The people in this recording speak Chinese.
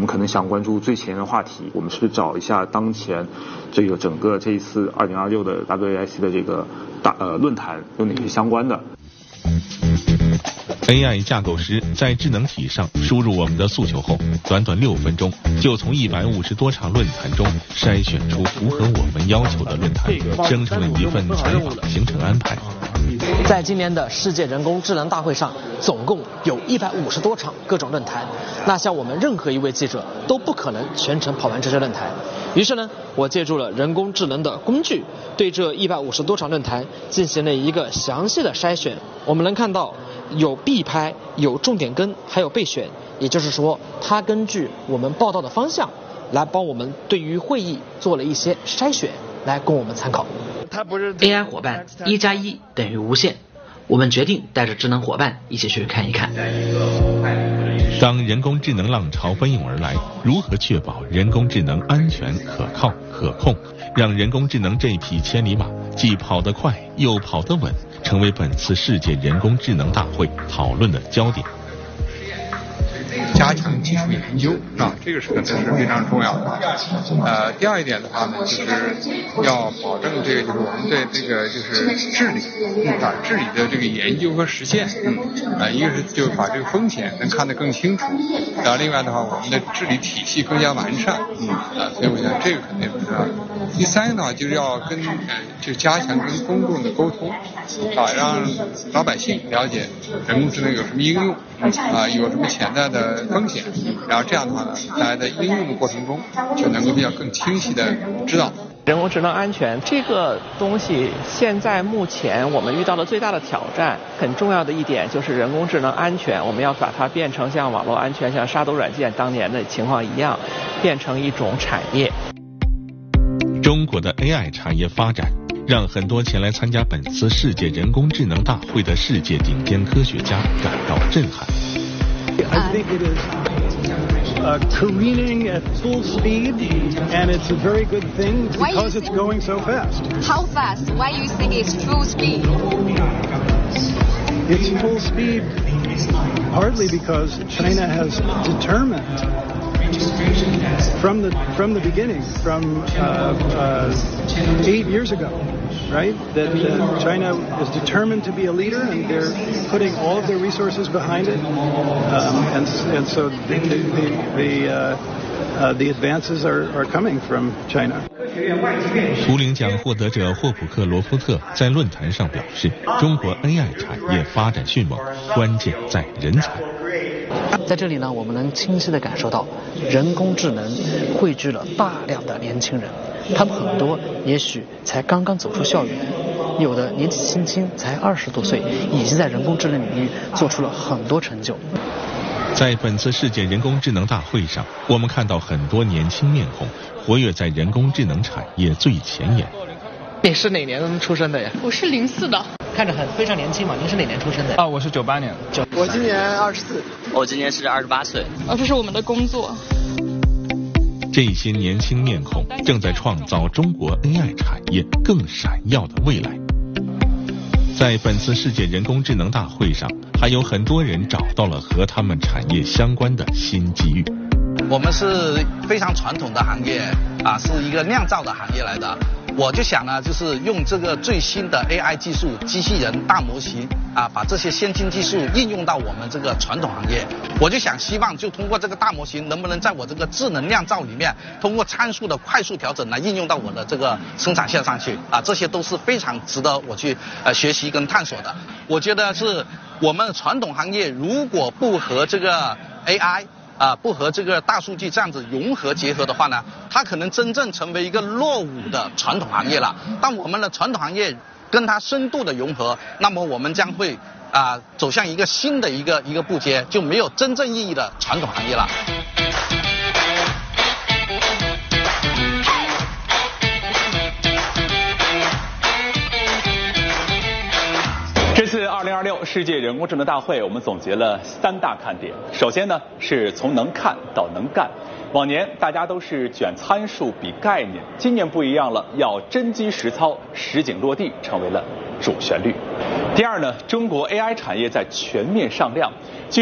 们可能想关注最前沿的话题，我们是不是找一下当前这个整个这一次2026的 WAIC 的这个论坛有哪些相关的。 AI 架构师在智能体上输入我们的诉求后，短短6分钟就从150多场论坛中筛选出符合我们要求的论坛，生成了一份采访行程安排。 在今年的世界人工智能大会上，总共有150多场各种论坛。那像我们任何一位记者都不可能全程跑完这些论坛。于是呢，我借助了人工智能的工具，对这150多场论坛进行了一个详细的筛选。我们能看到有必拍，有重点跟，还有备选。也就是说，它根据我们报道的方向，来帮我们对于会议做了一些筛选，来供我们参考。AI 伙伴1+1等于无限，我们决定带着智能伙伴一起去看一看。 当人工智能浪潮奔涌而来，如何确保人工智能安全、可靠、可控，让人工智能这匹千里马既跑得快又跑得稳，成为本次世界人工智能大会讨论的焦点。 加强技术研究这个是可能是非常重要的。第二一点的话呢，就是要保证这个就是我们对这个就是治理治理的这个研究和实现，一个是就把这个风险能看得更清楚，然后另外的话我们的治理体系更加完善，所以我想这个肯定是重要的。第三个的话就是要就加强跟公众的沟通，让老百姓了解人工智能有什么应用，有什么潜在的风险，然后这样的话呢，大家在应用的过程中就能够比较更清晰的知道。 人工智能安全这个东西，现在目前我们遇到的最大的挑战，很重要的一点就是人工智能安全，我们要把它变成像网络安全、像杀毒软件当年的情况一样，变成一种产业。 中国的 AI 产业发展，让很多前来参加本次世界人工智能大会的世界顶尖科学家感到震撼。 I think it is careening at full speed, and it's a very good thing because it's going so fast. How fast? Why do you think it's full speed? It's full speed partly because China has determined from the beginning, from 8 years ago, right, that China is determined to be a leader, and they're putting all of their resources behind it, and so the advances are coming from China. 图灵奖获得者霍普克罗夫特在论坛上表示，中国 AI 产业发展迅猛，关键在人才。 在这里呢，我们能清晰地感受到，人工智能汇聚了大量的年轻人，他们很多也许才刚刚走出校园，有的年纪轻轻才20多岁，已经在人工智能领域做出了很多成就。 在本次世界人工智能大会上，我们看到很多年轻面孔活跃在人工智能产业最前沿。 你是哪年出生的呀？ 我是04的。 看着非常年轻嘛，您是哪年出生的？ 我是98年。 我今年24。 我今年是28岁。 这是我们的工作。 这些年轻面孔正在创造中国 AI 产业更闪耀的未来。在本次世界人工智能大会上，还有很多人找到了和他们产业相关的新机遇。 我们是非常传统的行业是一个酿造的行业来的。我就想呢，就是用这个最新的 AI 技术、机器人、大模型把这些先进技术应用到我们这个传统行业。我就希望就通过这个大模型，能不能在我这个智能酿造里面，通过参数的快速调整来应用到我的这个生产线上去这些都是非常值得我去学习跟探索的。我觉得是我们传统行业如果不和这个 AI不和这个大数据这样子融合结合的话呢，它可能真正成为一个落伍的传统行业了。但我们的传统行业跟它深度的融合，那么我们将会走向一个新的一个步阶，就没有真正意义的传统行业了。 这次2026世界人工智能大会，我们总结了3大看点。首先呢，是从能看到能干。往年大家都是卷参数比概念，今年不一样了，要真机实操，实景落地成为了主旋律。第二呢，中国 AI 产业在全面上量。